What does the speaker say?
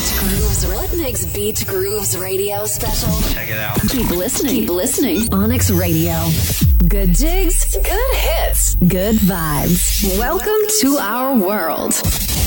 Beach Grooves. Litnick's Beach Grooves radio special. Check it out. Keep listening. Keep listening. Onyx Radio. Good jigs. Good hits. Good vibes. Welcome to our world.